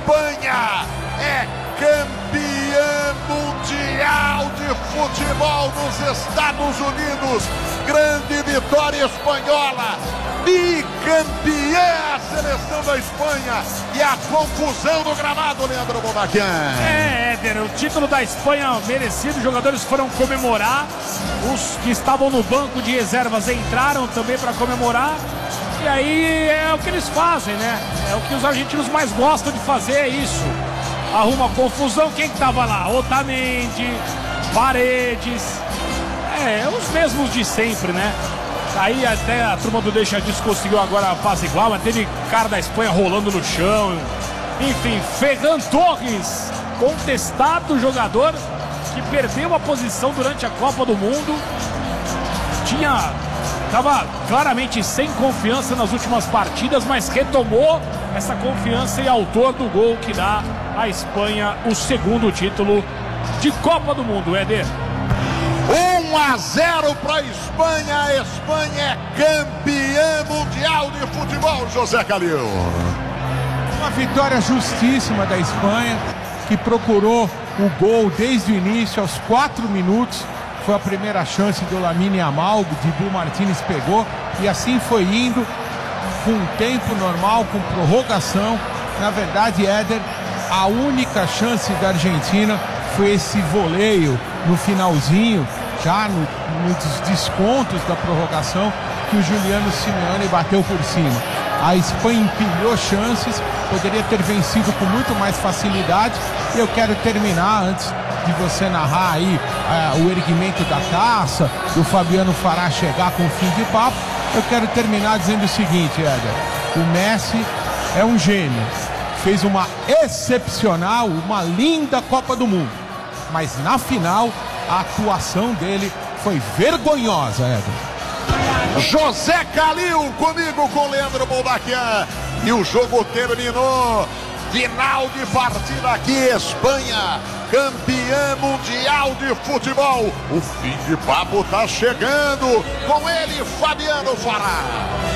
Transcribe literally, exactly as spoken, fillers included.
Espanha é campeã mundial de futebol nos Estados Unidos. Grande vitória espanhola. Bicampeã a seleção da Espanha. E a confusão no gramado, Leandro Bondaquian. É, Éder, o título da Espanha merecido. Os jogadores foram comemorar. Os que estavam no banco de reservas entraram também para comemorar. E aí é o que eles fazem, né? É o que os argentinos mais gostam de fazer, é isso. Arruma confusão. Quem que tava lá? Otamendi, Paredes. É, os mesmos de sempre, né? Aí até a turma do Deixa Disso conseguiu agora apaziguar, mas teve cara da Espanha rolando no chão. Enfim, Ferran Torres, contestado jogador que perdeu a posição durante a Copa do Mundo. Tinha, estava claramente sem confiança nas últimas partidas, mas retomou essa confiança e autor do gol que dá à Espanha o segundo título de Copa do Mundo, Éder. um a zero para a Espanha. A Espanha é campeã mundial de futebol, José Calil. Uma vitória justíssima da Espanha, que procurou o gol desde o início, aos quatro minutos. Foi a primeira chance do Lamine Yamal, o Dibu Martínez pegou, e assim foi indo, com tempo normal, com prorrogação. Na verdade, Éder, a única chance da Argentina foi esse voleio no finalzinho, já no, nos descontos da prorrogação, que o Juliano Simeone bateu por cima. A Espanha empilhou chances, poderia ter vencido com muito mais facilidade. E eu quero terminar, antes de você narrar aí uh, o erguimento da taça, do Fabiano Fará chegar com o fim de papo, eu quero terminar dizendo o seguinte, Éder: o Messi é um gênio, fez uma excepcional, uma linda Copa do Mundo, mas na final a atuação dele foi vergonhosa, Éder. José Calil comigo, com Leandro Bondaquian. E o jogo terminou. Final de partida aqui, Espanha, campeã mundial de futebol. O fim de papo tá chegando. Com ele, Fabiano Fará.